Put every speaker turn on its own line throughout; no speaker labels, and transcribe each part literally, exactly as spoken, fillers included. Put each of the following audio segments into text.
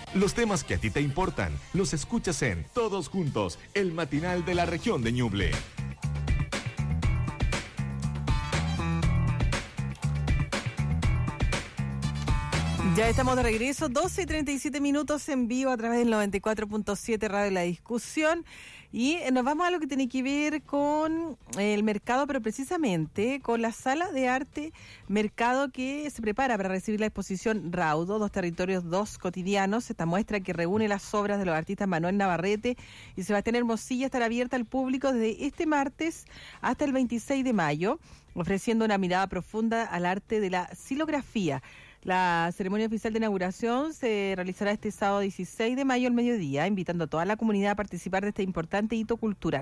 Los temas que a ti te importan los escuchas en Todos Juntos, el matinal de la región de Ñuble.
Ya estamos de regreso, doce y treinta y siete minutos en vivo a través del noventa y cuatro punto siete Radio La Discusión, y nos vamos a lo que tiene que ver con el mercado, pero precisamente con la Sala de Arte Mercado que se prepara para recibir la exposición Raudo, Dos Territorios, Dos Cotidianos. Esta muestra que reúne las obras de los artistas Manuel Navarrete y Sebastián Hermosilla estará abierta al público desde este martes hasta el veintiséis de mayo, ofreciendo una mirada profunda al arte de la silografía. La ceremonia oficial de inauguración se realizará este sábado dieciséis de mayo al mediodía, invitando a toda la comunidad a participar de este importante hito cultural.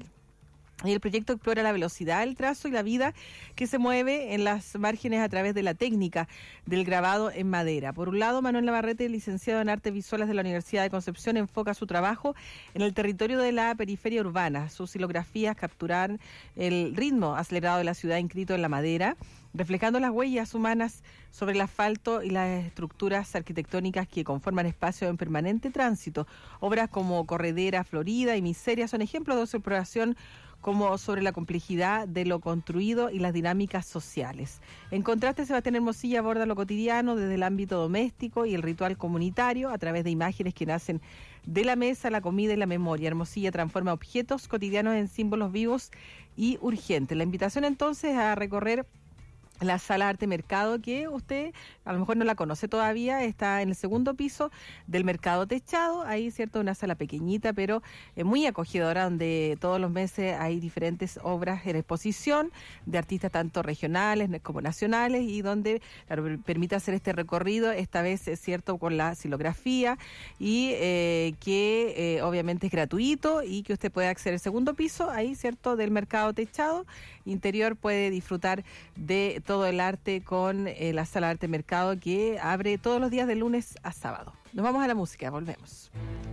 Y el proyecto explora la velocidad, el trazo y la vida que se mueve en las márgenes a través de la técnica del grabado en madera. Por un lado, Manuel Navarrete, licenciado en Artes Visuales de la Universidad de Concepción, enfoca su trabajo en el territorio de la periferia urbana. Sus silografías capturan el ritmo acelerado de la ciudad inscrito en la madera, reflejando las huellas humanas sobre el asfalto y las estructuras arquitectónicas que conforman espacios en permanente tránsito. Obras como Corredera, Florida y Miseria son ejemplos de su exploración como sobre la complejidad de lo construido y las dinámicas sociales. En contraste, Sebastián Hermosilla aborda lo cotidiano desde el ámbito doméstico y el ritual comunitario a través de imágenes que nacen de la mesa, la comida y la memoria. Hermosilla transforma objetos cotidianos en símbolos vivos y urgentes. La invitación entonces a recorrer la Sala Arte Mercado, que usted a lo mejor no la conoce todavía, está en el segundo piso del Mercado Techado, ahí, cierto, una sala pequeñita, pero eh, muy acogedora, donde todos los meses hay diferentes obras en exposición de artistas tanto regionales como nacionales, y donde, claro, permite hacer este recorrido, esta vez, es cierto, con la silografía, y eh, que eh, obviamente es gratuito, y que usted puede acceder al segundo piso, ahí, cierto, del Mercado Techado. Interior puede disfrutar de todo el arte con eh, la Sala de Arte Mercado, que abre todos los días de lunes a sábado. Nos vamos a la música, volvemos.